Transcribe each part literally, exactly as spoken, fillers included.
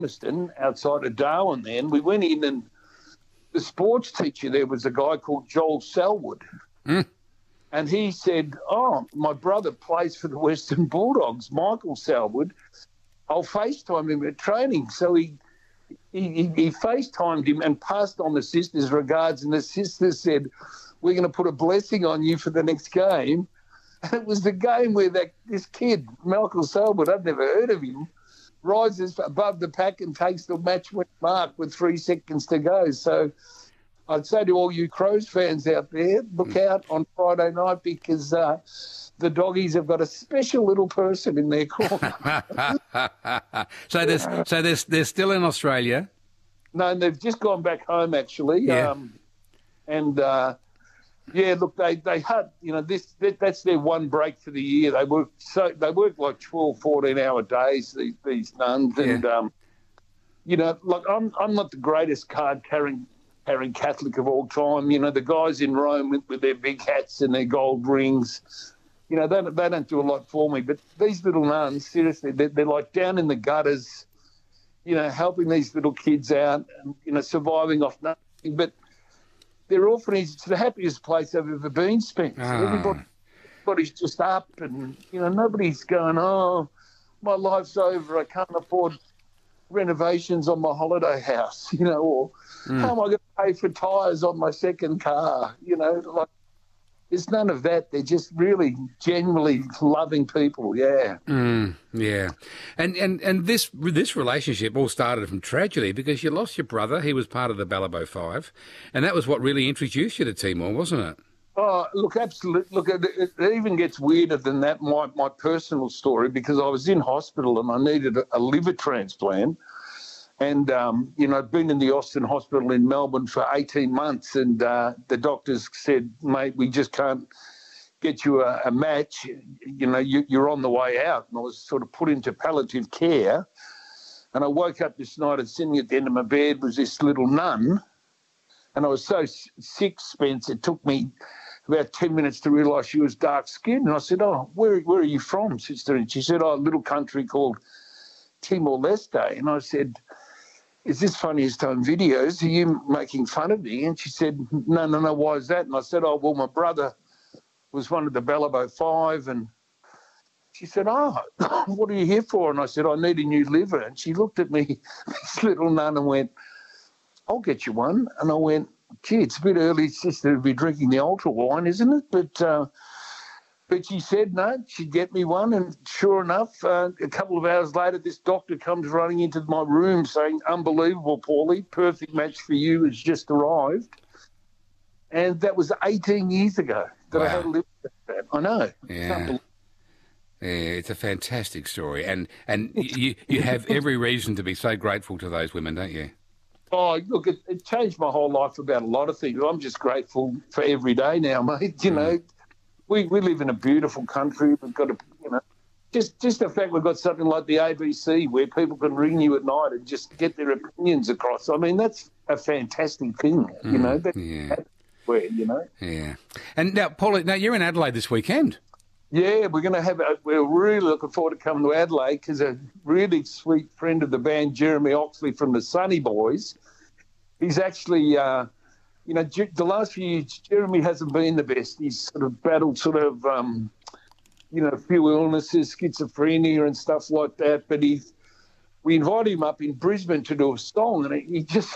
Palmerston, outside of Darwin then. We went in and the sports teacher there was a guy called Joel Selwood. Mm. And he said, oh, my brother plays for the Western Bulldogs, Michael Selwood. I'll FaceTime him at training. So he, he, he, he FaceTimed him and passed on the sister's regards. And the sister said, we're going to put a blessing on you for the next game. And it was the game where that this kid, Michael Selwood, I'd never heard of him, rises above the pack and takes the match-winning mark with three seconds to go. So I'd say to all you Crows fans out there, look out on Friday night because uh, the Doggies have got a special little person in their corner. so there's, so there's, they're still in Australia? No, they've just gone back home, actually. Yeah. Um, and, uh, yeah, look, they, they had, you know, this that, that's their one break for the year. They work so they work like twelve, fourteen-hour days, these, these nuns. And, Yeah. um, you know, like I'm I'm not the greatest card-carrying carrying Catholic of all time. You know, the guys in Rome with, with their big hats and their gold rings, you know, they, they don't do a lot for me. But these little nuns, seriously, they're, they're like down in the gutters, you know, helping these little kids out and, you know, surviving off nothing. But their orphanage, it's the happiest place I've ever been, Spence. Ah. Everybody, everybody's just up and, you know, nobody's going, oh, my life's over, I can't afford renovations on my holiday house, you know, or Mm. how am I going to pay for tyres on my second car, you know, like, there's none of that. They're just really genuinely loving people, yeah. Mm, yeah. And, and, and this this relationship all started from tragedy because you lost your brother. He was part of the Ballabo Five, and that was what really introduced you to Timor, wasn't it? Oh, look, absolutely. Look, it, it even gets weirder than that, my, my personal story, because I was in hospital and I needed a, a liver transplant. And, um, you know, I'd been in the Austin Hospital in Melbourne for eighteen months and uh, the doctors said, mate, we just can't get you a, a match. You know, you, you're on the way out. And I was sort of put into palliative care. And I woke up this night and sitting at the end of my bed was this little nun. And I was so sick, Spence, it took me about ten minutes to realise she was dark-skinned. And I said, oh, where, where are you from, sister? And she said, oh, a little country called Timor-Leste. And I said, is this Funniest Home Videos? Are you making fun of me? And she said, no, no, no, why is that? And I said, oh, well, my brother was one of the Ballabo Five. And she said, oh, what are you here for? And I said, I need a new liver. And she looked at me, this little nun, and went, I'll get you one. And I went, gee, it's a bit early, sister, to be drinking the ultra wine, isn't it? But uh, but she said no, she'd get me one. And sure enough, uh, a couple of hours later, this doctor comes running into my room saying, unbelievable, Paulie, perfect match for you has just arrived. And that was eighteen years ago that Wow. I had a liver transplant. I know. It's Yeah. unbelievable. Yeah, it's a fantastic story. And, and you, you have every reason to be so grateful to those women, don't you? Oh, look, it, it changed my whole life about a lot of things. I'm just grateful for every day now, mate. You know, we, we live in a beautiful country. We've got a, you know, just just the fact we've got something like the A B C where people can ring you at night and just get their opinions across. I mean, that's a fantastic thing, you know. That, yeah. that's where, you know. Yeah. And now, Paulie, now you're in Adelaide this weekend. Yeah, we're going to have. A, we're really looking forward to coming to Adelaide because a really sweet friend of the band, Jeremy Oxley from the Sunny Boys, he's actually, uh, you know, the last few years, Jeremy hasn't been the best. He's sort of battled sort of, um, you know, a few illnesses, schizophrenia and stuff like that. But he's, we invited him up in Brisbane to do a song, and he just,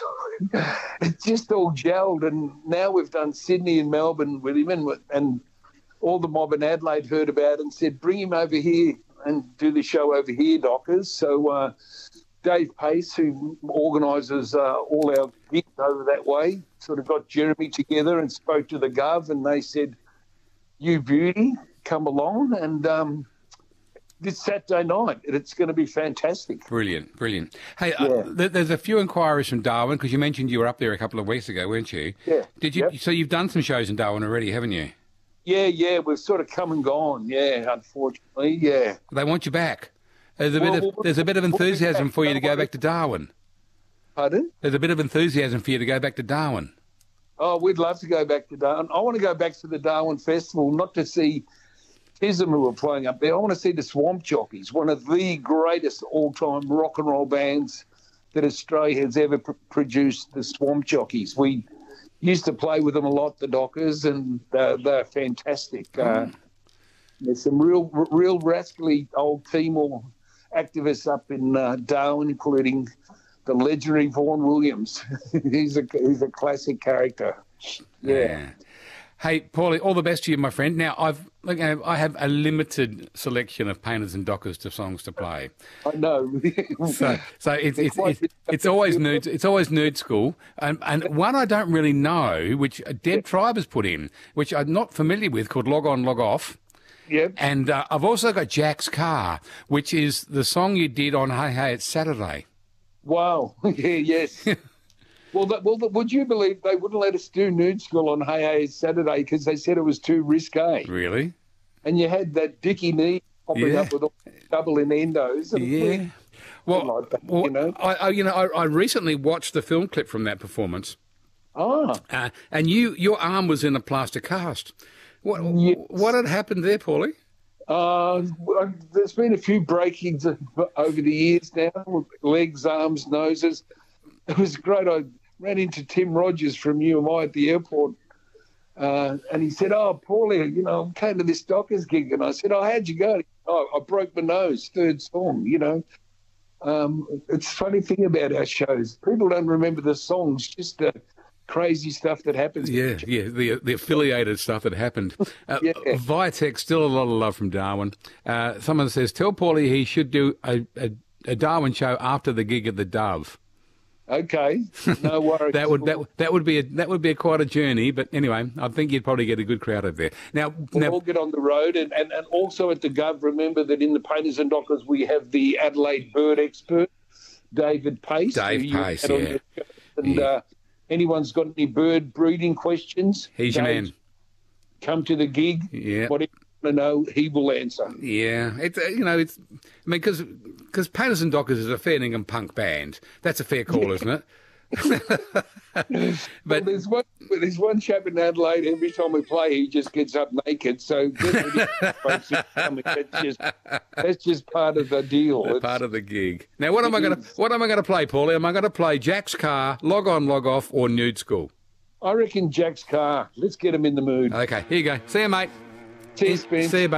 it just all gelled. And now we've done Sydney and Melbourne with him, and and. all the mob in Adelaide heard about it and said, bring him over here and do the show over here, Dockers. So uh, Dave Pace, who organises uh, all our gigs over that way, sort of got Jeremy together and spoke to the Gov, and they said, you beauty, come along. And um, this Saturday night, it's going to be fantastic. Brilliant, brilliant. Hey, Yeah. uh, th- there's a few inquiries from Darwin, because you mentioned you were up there a couple of weeks ago, weren't you? Yeah. Did you? Yep. So you've done some shows in Darwin already, haven't you? Yeah, yeah, we've sort of come and gone, yeah, unfortunately, yeah. They want you back. There's a bit Well, of there's a bit of we'll be enthusiasm back. for you to Don't go worry. back to Darwin. Pardon? There's a bit of enthusiasm for you to go back to Darwin. Oh, we'd love to go back to Darwin. I want to go back to the Darwin Festival, not to see Tism who are playing up there. I want to see the Swamp Jockeys, one of the greatest all-time rock and roll bands that Australia has ever pr- produced, the Swamp Jockeys. We used to play with them a lot, the Dockers, and uh, they're fantastic. Uh, there's some real, real rascally old Timor activists up in uh, Darwin, including the legendary Vaughan Williams. he's a he's a classic character. Yeah. yeah. Hey, Paulie, all the best to you, my friend. Now, I've look, I have a limited selection of Painters and Dockers to songs to play. I know. so, so it's it's, it's it's always nerd. It's always nerd school, and and one I don't really know, which Deb Tribe has put in, which I'm not familiar with, called "Log On, Log Off." Yep. And uh, I've also got Jack's Car, which is the song you did on Hey Hey It's Saturday. Wow. yeah. Yes. Well, that, well, would you believe they wouldn't let us do nude school on Hey Hey It's Saturday because they said it was too risque? Really? And you had that Dickie knee popping Yeah. up with all double innuendos. And Yeah. Well, like that, well you know. I, I, you know, I, I recently watched the film clip from that performance, Ah, uh, and you, your arm was in a plaster cast. What, Yes. what had happened there, Paulie? uh, well, there's been a few breakings over the years now, legs, arms, noses. It was great. I ran into Tim Rogers from U M I at the airport, uh, and he said, "Oh, Paulie, you know, I came to this Dockers gig," and I said, "Oh, how'd you go?" "Oh, I broke my nose, third song." You know, um, it's a funny thing about our shows. People don't remember the songs, just the crazy stuff that happens. Yeah, yeah, the the affiliated stuff that happened. Uh, Yeah. Vitek, still a lot of love from Darwin. Uh, someone says, tell Paulie he should do a, a, a Darwin show after the gig at the Dove. Okay, no worries. That would that that would be a, that would be a quite a journey, but anyway, I think you'd probably get a good crowd over there. Now, We'll now all get on the road, and, and, and also at the Gov, remember that in the Painters and Dockers we have the Adelaide bird expert, David Pace. Dave who you Pace, had on yeah. your show. And Yeah. uh, anyone's got any bird breeding questions, he's your Dave, man. come to the gig. Yeah. Whatever you want to know, he will answer. Yeah, it's uh, you know it's I mean because because Painters and Dockers is a fair dinkum punk band. That's a fair call, isn't it? But well, there's one there's one chap in Adelaide. Every time we play, he just gets up naked. So that's just that's just part of the deal. It's- Part of the gig. Now, what am I It going to is. what am I going to play, Paulie? Am I going to play Jack's Car, Log On, Log Off, or Nude School? I reckon Jack's car. Let's get him in the mood. Okay, here you go. See you, mate. Cheers, Ben. See you, buddy.